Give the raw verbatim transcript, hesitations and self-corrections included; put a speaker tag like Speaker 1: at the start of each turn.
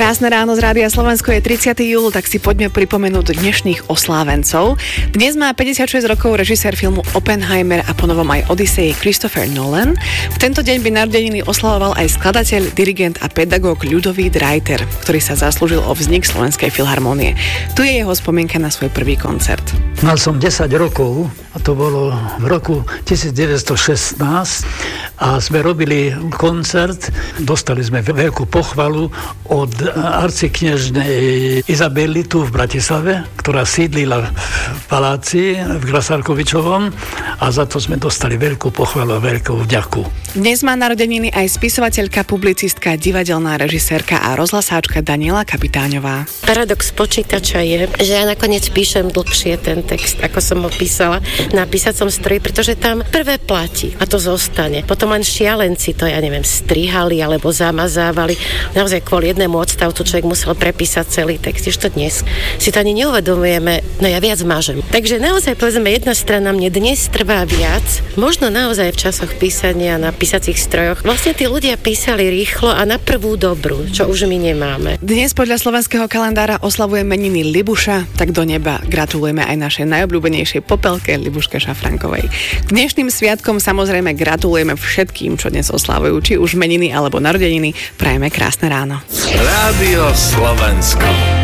Speaker 1: Krásne ráno z Rádia Slovensko, je tridsiateho júla, tak si poďme pripomenúť dnešných oslávencov. Dnes má päťdesiatšesť rokov režisér filmu Oppenheimer a ponovom aj Odysseje Christopher Nolan. V tento deň by narodeniny oslavoval aj skladateľ, dirigent a pedagóg Ľudovít Reiter, ktorý sa zaslúžil o vznik Slovenskej filharmónie. Tu je jeho spomienka na svoj prvý koncert.
Speaker 2: Mal som desať rokov a to bolo v roku devätnásťstošestnásť a sme robili koncert. Dostali sme veľkú pochvalu od arcikniežnej Izabely tu v Bratislave, ktorá sídlila v paláci v Grasárkovičovom a za to sme dostali veľkú pochvalu a veľkú vďaku.
Speaker 1: Dnes má narodeniny aj spisovateľka, publicistka, divadelná režisérka a rozhlasáčka Daniela Kapitáňová.
Speaker 3: Paradox počítača je, že ja nakoniec píšem dlhšie ten text, ako som ho písala na písacom stroji, pretože tam prvé platí a to zostane. Potom len šialenci to, ja neviem, strihali alebo zamazávali. Naozaj kvôli jednému odstavcu človek musel prepísať celý text. Ešte dnes si to ani neuvedomujeme, no ja viac mážem. Takže naozaj povedzme, jedna strana mne dnes trvá viac. Možno naozaj v časoch písania na písacích strojoch. Vlastne tí ľudia písali rýchlo a na prvú dobrú, čo už my nemáme.
Speaker 1: Dnes podľa slovenského kalendára oslavuje meniny Libuša, tak do neba gratulujeme aj našej najobľúbenejšej popelke Libuške Šafrankovej. K dnešným sviatkom samozrejme gratulujeme všetkým, čo dnes oslavujú, či už meniny alebo narodeniny. Prajeme krásne ráno.
Speaker 4: Rádio Slovensko.